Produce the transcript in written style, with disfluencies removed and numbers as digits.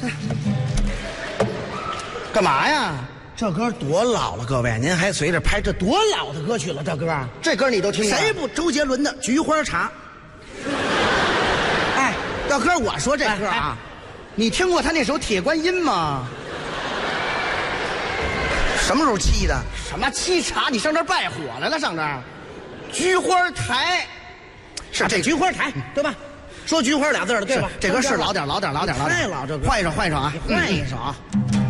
干嘛呀？这歌多老了，各位，您还随着拍，这多老的歌曲了，这歌，这歌你都听过？谁不？周杰伦的《菊花茶》。哎，大哥，我说这歌啊，你听过他那首《铁观音》吗？什么时候沏的？什么沏茶？你上这儿拜火来了？上这儿？菊花台，是这菊花台，对吧？说菊花俩字的，对吧？这歌是老点，太老这歌。换一首啊，换一首啊。